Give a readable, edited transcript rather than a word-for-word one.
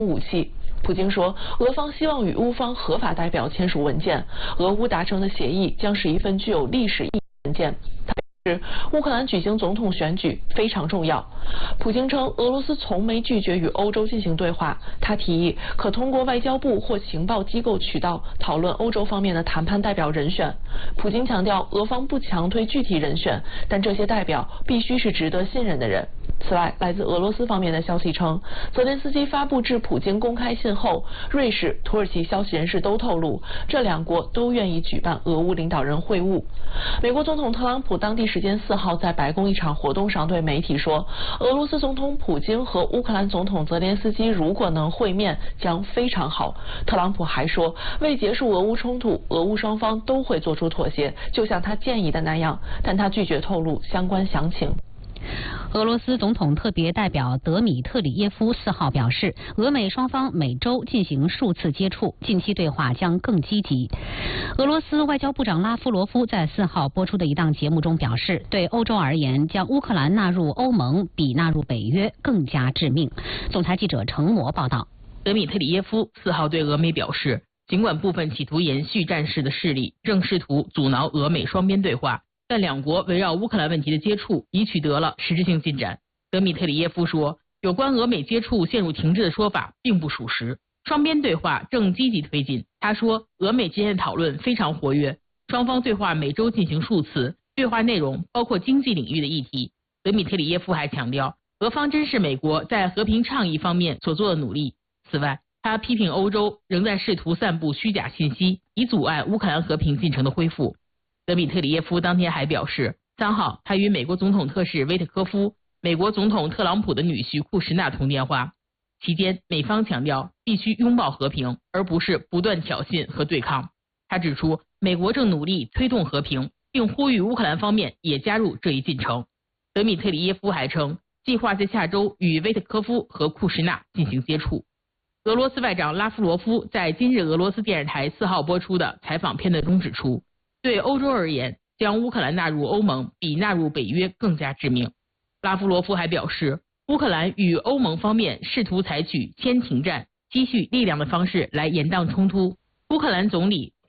武器。普京说，俄方希望与乌方合法代表签署文件，俄乌达成的协议将是一份具有历史意义的文件。他表示，乌克兰举行总统选举非常重要。普京称，俄罗斯从没拒绝与欧洲进行对话，他提议可通过外交部或情报机构渠道讨论欧洲方面的谈判代表人选。普京强调，俄方不强推具体人选，但这些代表必须是值得信任的人。此外，来自俄罗斯方面的消息称，泽连斯基发布致普京公开信后，瑞士、土耳其消息人士都透露，这两国都愿意举办俄乌领导人会晤。美国总统特朗普当地时间4号在白宫一场活动上对媒体说，俄罗斯总统普京和乌克兰总统泽连斯基如果能会面，将非常好。特朗普还说，为结束俄乌冲突，俄乌双方都会做出妥协，就像他建议的那样，但他拒绝透露相关详情。 俄罗斯总统特别代表德米特里耶夫4号表示，俄美双方每周进行数次接触，近期对话将更积极。俄罗斯外交部长拉夫罗夫在4号播出的一档节目中表示，对欧洲而言，将乌克兰纳入欧盟比纳入北约更加致命。总台记者程模报道。 德米特里耶夫4号对俄美表示，尽管部分企图延续战事的势力正试图阻挠俄美双边对话，但两国围绕乌克兰问题的接触已取得了实质性进展。德米特里耶夫说，有关俄美接触陷入停滞的说法并不属实，双边对话正积极推进。他说，俄美之间的讨论非常活跃，双方对话每周进行数次，对话内容包括经济领域的议题。德米特里耶夫还强调，俄方珍视美国在和平倡议方面所做的努力。此外，他批评欧洲仍在试图散布虚假信息，以阻碍乌克兰和平进程的恢复。德米特里耶夫当天还表示，3号他与美国总统特使威特科夫、美国总统特朗普的女婿库什纳通电话，期间美方强调必须拥抱和平，而不是不断挑衅和对抗。他指出，美国正努力推动和平，并呼吁乌克兰方面也加入这一进程。德米特里耶夫还称，计划在下周与威特科夫和库什纳进行接触。俄罗斯外长拉夫罗夫在今日俄罗斯电视台4号播出的采访片段中指出，对欧洲而言，将乌克兰纳入欧盟比纳入北约更加致命。拉夫罗夫还表示，乌克兰与欧盟方面试图采取先停战、积蓄力量的方式来延宕冲突。乌克兰总理